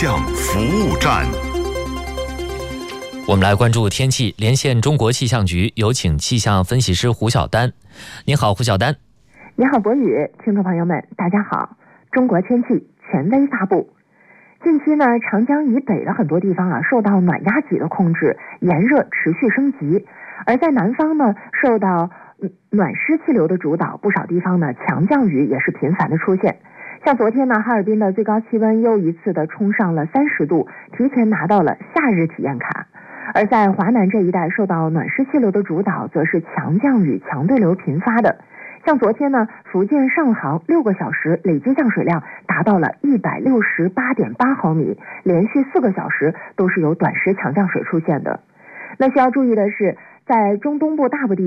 象服务站。 我们来关注天气，连线中国气象局，有请气象分析师胡晓丹。你好，胡晓丹。 你好，博宇，听众朋友们，大家好。中国天气权威发布。近期呢，长江以北的很多地方受到暖压脊的控制，炎热持续升级。而在南方呢，受到暖湿气流的主导，不少地方呢强降雨也是频繁的出现。像昨天呢，哈尔滨的最高气温又一次的冲上了30度，提前拿到了夏日体验卡。而在华南这一带，受到暖湿气流的主导，则是强降雨、强对流频发的。像昨天呢，福建上杭6个小时累计降水量达到了168.8毫米，连续4个小时都是有短时强降水出现的。那需要注意的是，在中东部大部地